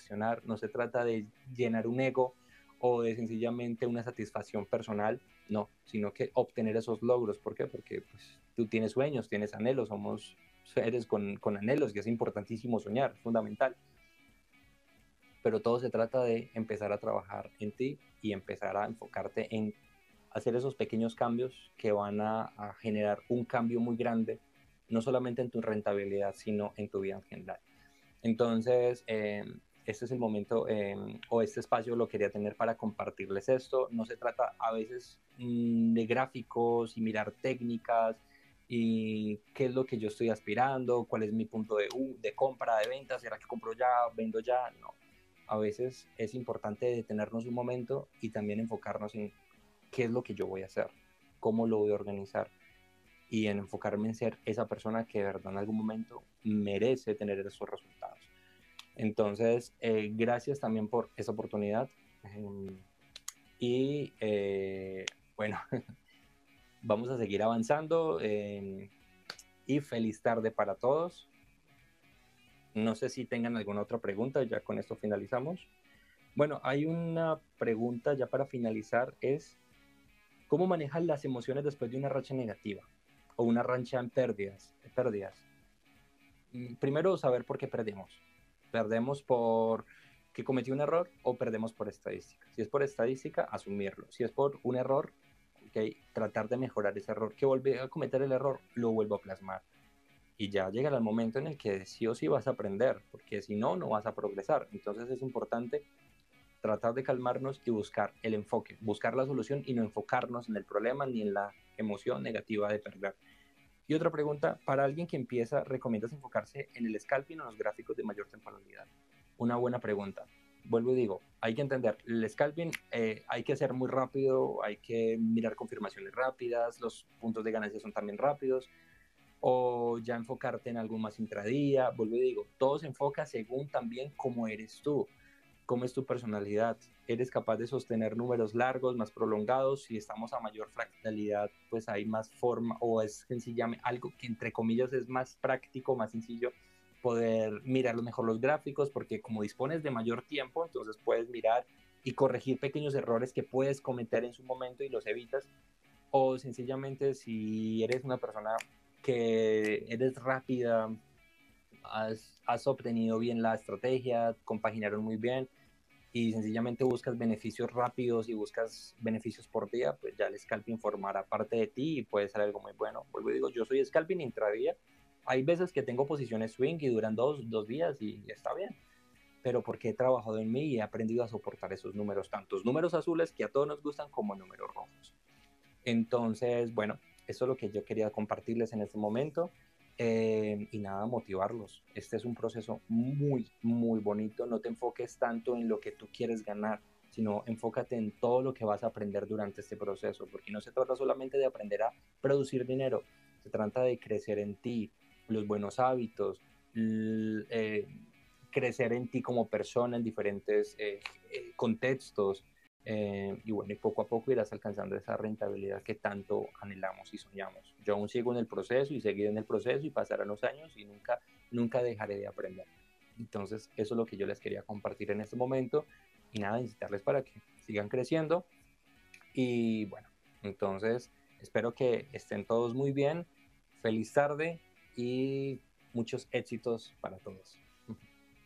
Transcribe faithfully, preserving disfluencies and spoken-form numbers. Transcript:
gestionar, no se trata de llenar un ego o de sencillamente una satisfacción personal, no, sino que obtener esos logros. ¿Por qué? Porque pues, tú tienes sueños, tienes anhelos, somos seres con, con anhelos y es importantísimo soñar, es fundamental. Pero todo se trata de empezar a trabajar en ti y empezar a enfocarte en hacer esos pequeños cambios que van a, a generar un cambio muy grande, no solamente en tu rentabilidad, sino en tu vida en general. Entonces, eh, este es el momento eh, o este espacio lo quería tener para compartirles esto. No se trata a veces mmm, de gráficos y mirar técnicas y qué es lo que yo estoy aspirando, cuál es mi punto de, uh, de compra, de venta, será que compro ya, vendo ya, no. A veces es importante detenernos un momento y también enfocarnos en qué es lo que yo voy a hacer, cómo lo voy a organizar y en enfocarme en ser esa persona que de verdad en algún momento merece tener esos resultados. Entonces, eh, gracias también por esa oportunidad. Eh, y eh, bueno, vamos a seguir avanzando. Eh, y feliz tarde para todos. No sé si tengan alguna otra pregunta, ya con esto finalizamos. Bueno, hay una pregunta ya para finalizar, es ¿cómo manejas las emociones después de una racha negativa o una racha en pérdidas? pérdidas? Primero, saber por qué perdemos. Perdemos por que cometí un error o perdemos por estadística. Si es por estadística, asumirlo. Si es por un error, okay, tratar de mejorar ese error. Que volví a cometer el error, lo vuelvo a plasmar. Y ya llegará el momento en el que sí o sí vas a aprender, porque si no, no vas a progresar. Entonces es importante tratar de calmarnos y buscar el enfoque, buscar la solución y no enfocarnos en el problema ni en la emoción negativa de perder. Y otra pregunta, para alguien que empieza, ¿recomiendas enfocarse en el scalping o en los gráficos de mayor temporalidad? Una buena pregunta. Vuelvo y digo, hay que entender, el scalping eh, hay que ser muy rápido, hay que mirar confirmaciones rápidas, los puntos de ganancia son también rápidos, o ya enfocarte en algo más intradía. Vuelvo y digo, todo se enfoca según también cómo eres tú, cómo es tu personalidad. ¿Eres capaz de sostener números largos, más prolongados? Si estamos a mayor fractalidad, pues hay más forma, o es sencillamente algo que entre comillas es más práctico, más sencillo, poder mirar mejor los gráficos, porque como dispones de mayor tiempo, entonces puedes mirar y corregir pequeños errores que puedes cometer en su momento y los evitas. O sencillamente si eres una persona que eres rápida, has, has obtenido bien la estrategia, compaginaron muy bien, y sencillamente buscas beneficios rápidos y buscas beneficios por día, pues ya el scalping formará parte de ti y puede ser algo muy bueno. Vuelvo y digo, yo soy scalping intradía. Hay veces que tengo posiciones swing y duran dos, dos días y está bien, pero porque he trabajado en mí y he aprendido a soportar esos números, tantos números azules que a todos nos gustan como números rojos. Entonces, bueno, eso es lo que yo quería compartirles en este momento. Eh, y nada, motivarlos. Este es un proceso muy, muy bonito. No te enfoques tanto en lo que tú quieres ganar, sino enfócate en todo lo que vas a aprender durante este proceso, porque no se trata solamente de aprender a producir dinero, se trata de crecer en ti, los buenos hábitos, eh, crecer en ti como persona en diferentes eh, eh, contextos. Eh, y bueno, y poco a poco irás alcanzando esa rentabilidad que tanto anhelamos y soñamos. Yo aún sigo en el proceso y seguiré en el proceso y pasarán los años y nunca, nunca dejaré de aprender. Entonces, eso es lo que yo les quería compartir en este momento y nada, incitarles para que sigan creciendo. Y bueno, entonces espero que estén todos muy bien. Feliz tarde y muchos éxitos para todos.